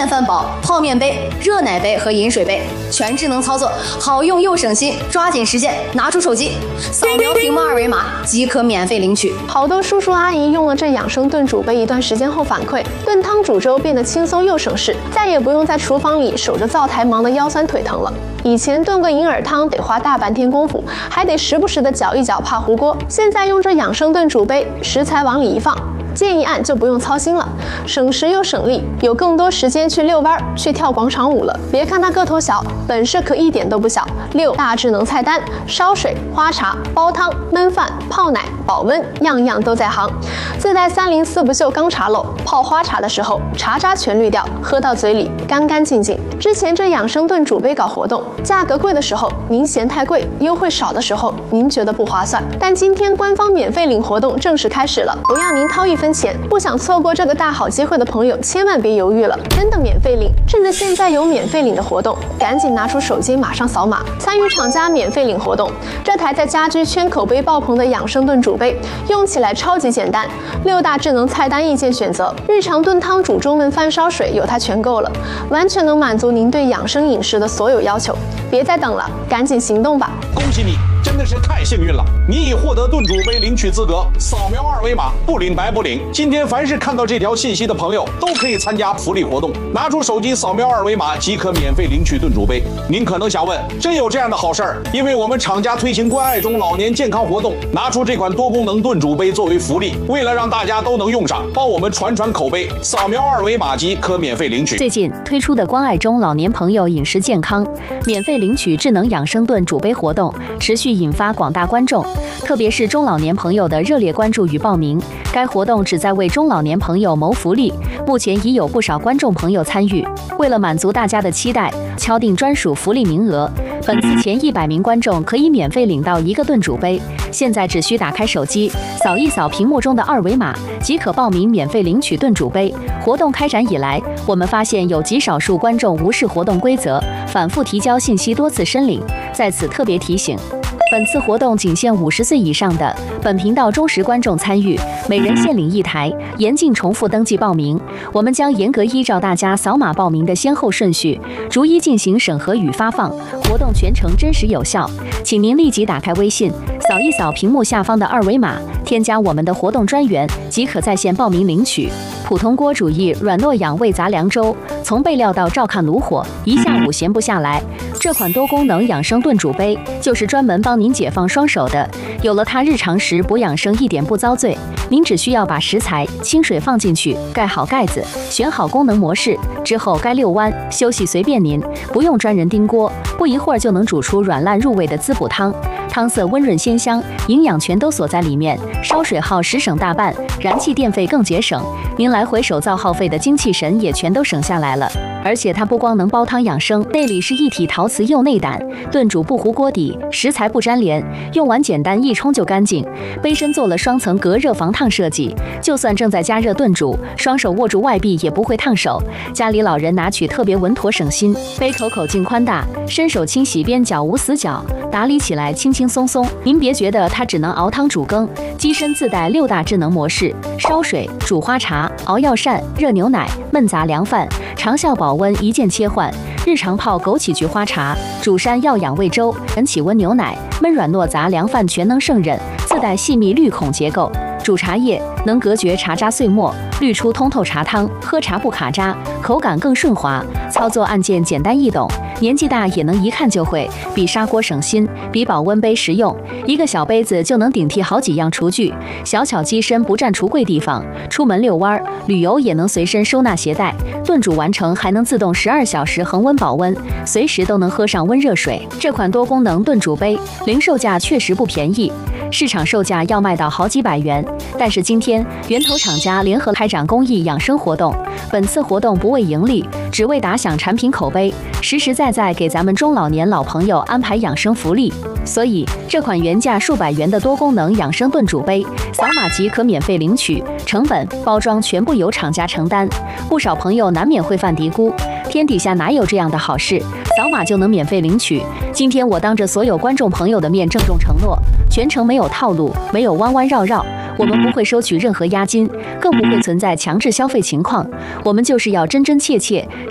电饭煲、泡面杯、热奶杯和饮水杯，全智能操作，好用又省心。抓紧时间，拿出手机，扫描屏幕二维码即可免费领取。 好多叔叔阿姨用了这养生炖煮杯一段时间后反馈，炖汤煮粥变得轻松又省事，再也不用在厨房里守着灶台忙得腰酸腿疼了。以前炖个银耳汤得花大半天功夫，还得时不时的搅一搅怕糊锅，现在用这养生炖煮杯，食材往里一放，键一按就不用操心了，省时又省力，有更多时间去遛弯、去跳广场舞了。别看它个头小，本事可一点都不小。6大智能菜单：烧水、花茶、煲汤、焖饭、泡奶、保温，样样都在行。自带304不锈钢茶篓，泡花茶的时候茶渣全滤掉，喝到嘴里干干净净。之前这养生炖煮杯搞活动，价格贵的时候您嫌太贵，优惠少的时候您觉得不划算。但今天官方免费领活动正式开始了，不要您掏1分钱。不想错过这个大好机会的朋友，千万别犹豫了，真的免费领！趁着现在有免费领的活动，赶紧拿出手机马上扫码，参与厂家免费领活动。这台在家居圈口碑爆棚的养生炖煮杯，用起来超级简单，6大智能菜单意见选择，日常炖汤、煮粥、焖饭、烧水有它全够了，完全能满足您对养生饮食的所有要求。别再等了，赶紧行动吧！ 恭喜你，真的是太幸运了！你已获得炖煮杯领取资格，扫描二维码，不领白不领。今天凡是看到这条信息的朋友，都可以参加福利活动，拿出手机扫描二维码即可免费领取炖煮杯。您可能想问，真有这样的好事儿？因为我们厂家推行关爱中老年健康活动，拿出这款多功能炖煮杯作为福利，为了让大家都能用上，帮我们传口碑，扫描二维码即可免费领取。 最近推出的关爱中老年朋友饮食健康免费领取智能养生炖煮杯活动，持续引发广大观众，特别是中老年朋友的热烈关注与报名。该活动旨在为中老年朋友谋福利，目前已有不少观众朋友参与。为了满足大家的期待，敲定专属福利名额，本次前100名观众可以免费领到1个炖煮杯。现在只需打开手机，扫一扫屏幕中的二维码，即可报名免费领取炖煮杯。活动开展以来，我们发现有极少数观众无视活动规则，反复提交信息，多次申领。在此特别提醒，本次活动仅限50岁以上的本频道忠实观众参与，每人限领1台，严禁重复登记报名。我们将严格依照大家扫码报名的先后顺序，逐一进行审核与发放，活动全程真实有效。请您立即打开微信，扫一扫屏幕下方的二维码，添加我们的活动专员，即可在线报名领取。普通锅煮一软糯养胃杂粮粥，从备料到照看炉火，一下午闲不下来。这款多功能养生炖煮杯就是专门帮您解放双手的，有了它，日常食补养生一点不遭罪。您只需要把食材、清水放进去，盖好盖子，选好功能模式之后，该遛弯、休息随便您，不用专人盯锅，不一会儿就能煮出软烂入味的滋补汤。汤色温润鲜香，营养全都锁在里面，烧水耗时省大半，燃气电费更节省，您来回手灶耗费的精气神也全都省下来了。而且它不光能煲汤养生，内里是一体陶瓷釉内胆，炖煮不糊锅底，食材不粘连，用完简单一冲就干净。杯身做了双层隔热防烫设计，就算正在加热炖煮，双手握住外壁也不会烫手。家里老人拿取特别稳妥省心。杯口径宽大，伸手清洗边角无死角，打理起来轻轻松松。您别觉得它只能熬汤煮羹，机身自带6大智能模式，烧水、煮花茶、熬药膳、热牛奶、焖杂粮饭，长效保温一键切换。日常泡枸杞菊花茶，煮山药养胃粥，人起温牛奶，焖软糯杂粮饭全能胜任，自带细密滤孔结构。煮茶叶能隔绝茶渣碎末，滤出通透茶汤，喝茶不卡渣，口感更顺滑。操作按键简单易懂，年纪大也能一看就会，比砂锅省心，比保温杯实用。一个小杯子就能顶替好几样厨具，小巧机身不占橱柜地方，出门遛弯、旅游也能随身收纳携带。炖煮完成还能自动12小时恒温保温，随时都能喝上温热水。这款多功能炖煮杯零售价确实不便宜，市场售价要卖到好几百元。但是今天源头厂家联合开展公益养生活动，本次活动不为盈利，只为打响产品口碑，实实在在给咱们中老年老朋友安排养生福利。所以这款原价数百元的多功能养生炖煮杯，扫码即可免费领取，成本包装全部由厂家承担。不少朋友难免会犯嘀咕，天底下哪有这样的好事，扫码就能免费领取。今天我当着所有观众朋友的面郑重承诺，全程没有套路，没有弯弯绕绕，我们不会收取任何押金，更不会存在强制消费情况。我们就是要真真切切、